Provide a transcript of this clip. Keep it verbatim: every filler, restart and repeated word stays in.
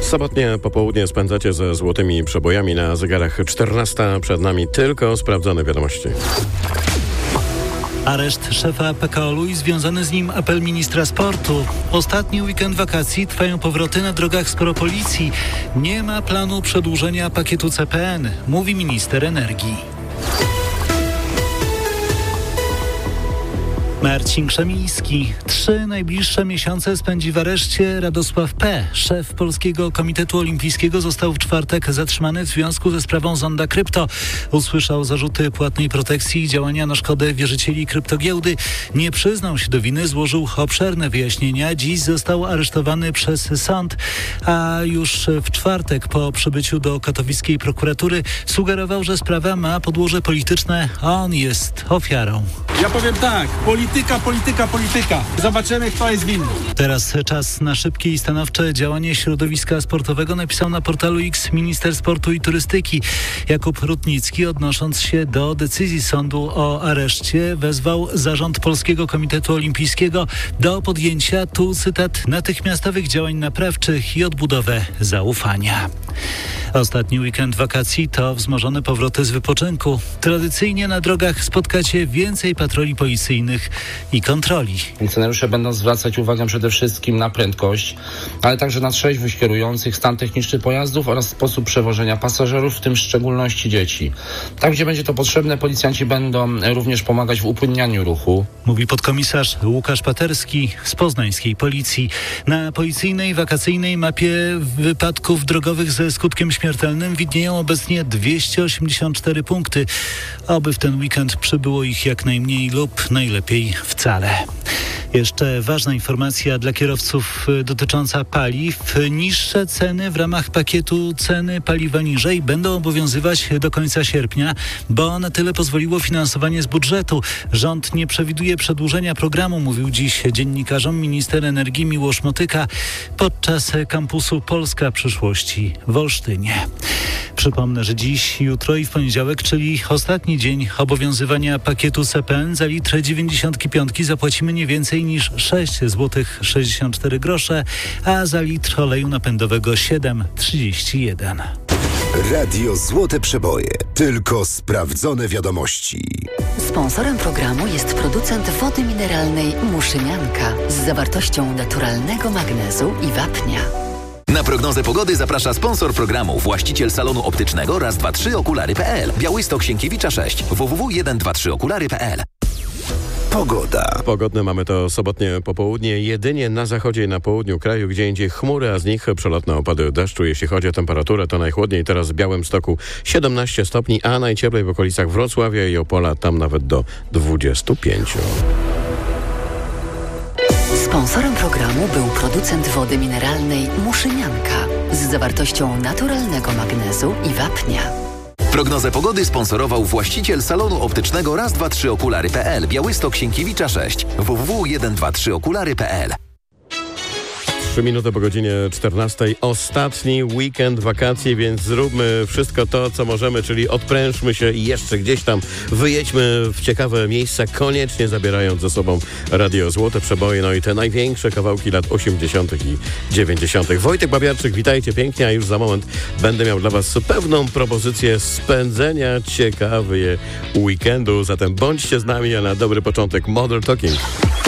Sobotnie popołudnie spędzacie ze złotymi przebojami na zegarach czternasta. Przed nami tylko sprawdzone wiadomości. Areszt szefa P K O L u i związany z nim apel ministra sportu. Ostatni weekend wakacji, trwają powroty na drogach, sporo policji. Nie ma planu przedłużenia pakietu C P N, mówi minister energii. Marcin Krzemiński. Trzy najbliższe miesiące spędzi w areszcie. Radosław P., szef Polskiego Komitetu Olimpijskiego, został w czwartek zatrzymany w związku ze sprawą Zonda Krypto. Usłyszał zarzuty płatnej protekcji i działania na szkodę wierzycieli kryptogiełdy. Nie przyznał się do winy, złożył obszerne wyjaśnienia. Dziś został aresztowany przez sąd, a już w czwartek po przybyciu do katowickiej prokuratury sugerował, że sprawa ma podłoże polityczne, a on jest ofiarą. Ja powiem tak, polityka, polityka, polityka. Zobaczymy, kto jest winny. Teraz czas na szybkie i stanowcze działanie środowiska sportowego, napisał na portalu X minister sportu i turystyki. Jakub Rutnicki, odnosząc się do decyzji sądu o areszcie, wezwał zarząd Polskiego Komitetu Olimpijskiego do podjęcia, tu cytat, natychmiastowych działań naprawczych i odbudowę zaufania. Ostatni weekend wakacji to wzmożone powroty z wypoczynku. Tradycyjnie na drogach spotkacie więcej patroli policyjnych i kontroli. Funkcjonariusze będą zwracać uwagę przede wszystkim na prędkość, ale także na trzeźwość kierujących, stan techniczny pojazdów oraz sposób przewożenia pasażerów, w tym w szczególności dzieci. Tam, gdzie będzie to potrzebne, policjanci będą również pomagać w upłynnianiu ruchu. Mówi podkomisarz Łukasz Paterski z poznańskiej policji. Na policyjnej wakacyjnej mapie wypadków drogowych ze skutkiem śmiertelnym widnieją obecnie dwieście osiemdziesiąt cztery punkty. Oby w ten weekend przybyło ich jak najmniej lub najlepiej wcale. Jeszcze ważna informacja dla kierowców dotycząca paliw. Niższe ceny w ramach pakietu ceny paliwa niżej będą obowiązywać do końca sierpnia, bo na tyle pozwoliło finansowanie z budżetu. Rząd nie przewiduje przedłużenia programu, mówił dziś dziennikarzom minister energii Miłosz Motyka podczas kampusu Polska Przyszłości w Olsztynie. Przypomnę, że dziś, jutro i w poniedziałek, czyli ostatni dzień obowiązywania pakietu C P N, za litr dziewięćdziesiąt pięć zapłacimy nie więcej niż sześć złotych sześćdziesiąt cztery grosze, a za litr oleju napędowego siedem trzydzieści jeden. Radio Złote Przeboje. Tylko sprawdzone wiadomości. Sponsorem programu jest producent wody mineralnej Muszynianka z zawartością naturalnego magnezu i wapnia. Na prognozę pogody zaprasza sponsor programu, właściciel salonu optycznego raz dwa trzy okulary kropka p l. Białystok Sienkiewicza sześć, w w w jeden dwa trzy okulary kropka p l. Pogoda. Pogodne mamy to sobotnie popołudnie. Jedynie na zachodzie i na południu kraju, gdzie indziej chmury, a z nich przelotne opady deszczu. Jeśli chodzi o temperaturę, to najchłodniej teraz w Białymstoku siedemnaście stopni, a najcieplej w okolicach Wrocławia i Opola, tam nawet do dwudziestu pięciu. Sponsorem programu był producent wody mineralnej Muszynianka z zawartością naturalnego magnezu i wapnia. Prognozę pogody sponsorował właściciel salonu optycznego raz dwa trzy okulary kropka p l. Białystok Sienkiewicza sześć, w w w jeden dwa trzy okulary kropka p l. Trzy minuty po godzinie czternastej. Ostatni weekend wakacji, więc zróbmy wszystko to, co możemy, czyli odprężmy się i jeszcze gdzieś tam wyjedźmy w ciekawe miejsca, koniecznie zabierając ze sobą Radio Złote Przeboje, no i te największe kawałki lat osiemdziesiątych i dziewięćdziesiątych. Wojtek Babiarczyk, witajcie pięknie, a już za moment będę miał dla was pewną propozycję spędzenia ciekawego weekendu, zatem bądźcie z nami, a na dobry początek Modern Talking.